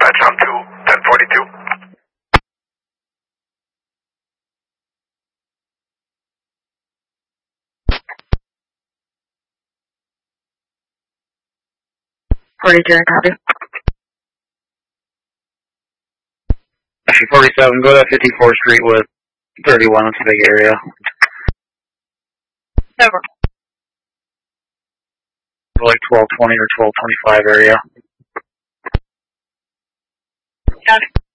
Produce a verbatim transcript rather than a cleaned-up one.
Dispatch on two, ten forty-two. forty-two, copy. Actually, forty-seven, go to fifty-fourth Street with thirty-one, it's a big area. Over. Like twelve twenty or twelve twenty-five area. Got it.